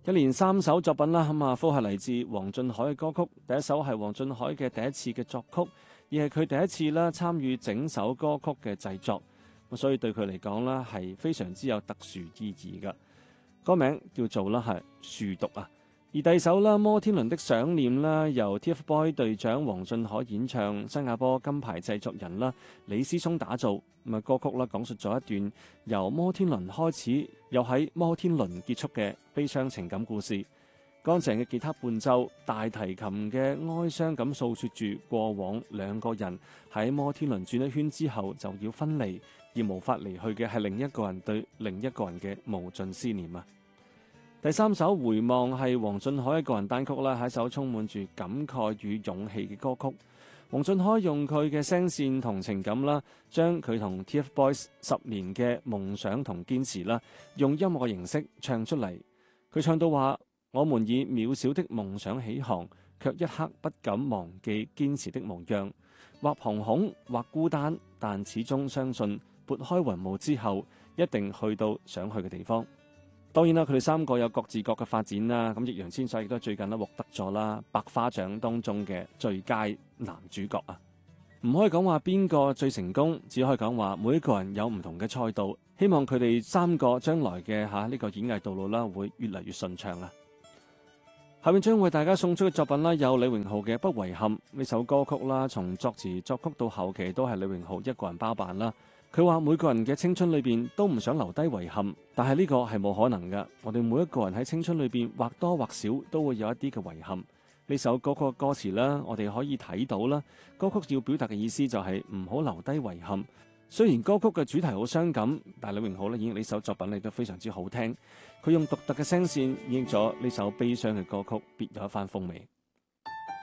一連3首作品啦，咁啊，都係嚟自黃俊凱嘅歌曲。第一首係黃俊凱嘅第一次嘅作曲，而係佢第一次啦參與整首歌曲嘅製作，咁所以對佢嚟講啦係非常之有特殊意義嘅。歌名叫做啦係樹讀啊。而第二首啦，摩天輪的想念啦，由 TFBOYS 隊長黃俊凱演唱，新加坡金牌製作人啦李思聰打造。咁啊，歌曲啦講述咗一段由摩天輪開始，又喺摩天輪結束嘅悲傷情感故事。乾淨嘅吉他伴奏，大提琴嘅哀傷咁訴說住過往兩個人喺摩天輪轉一圈之後就要分離，而無法離去嘅係另一個人對另一個人嘅無盡思念啊！第三首回望係黃俊凱嘅個人單曲啦，係一首充滿住感慨與勇氣嘅歌曲。黃俊凱用佢嘅聲線同情感啦，將佢同 TFBOYS 10年嘅夢想同堅持啦，用音樂嘅形式唱出嚟。佢唱到話：我們以渺小的夢想起航，卻一刻不敢忘記堅持的模樣。或惶恐，或孤單，但始終相信撥開雲霧之後，一定去到想去嘅地方。當然啦，佢哋3個有各自各嘅發展啦。咁易烊千璽亦都最近獲得咗啦百花獎當中嘅最佳男主角啊！唔可以講話邊個最成功，只可以講話每一個人有唔同嘅賽道。希望佢哋3個將來嘅呢個演藝道路啦，會越嚟越順暢啊！下面將為大家送出嘅作品啦，有李榮浩嘅《不遺憾》呢首歌曲啦，從作詞作曲到後期都係李榮浩一個人包辦啦。佢話每個人嘅青春裏邊都唔想留低遺憾，但係呢個係冇可能㗎。我哋每一個人喺青春裏邊或多或少都會有一啲嘅遺憾。呢首歌曲嘅歌詞啦，我哋可以睇到啦。歌曲要表達嘅意思就係唔好留低遺憾。雖然歌曲嘅主題好傷感，但係李榮浩演繹呢首作品亦都非常之好聽。佢用獨特嘅聲線演繹咗呢首悲傷嘅歌曲，別有一番風味。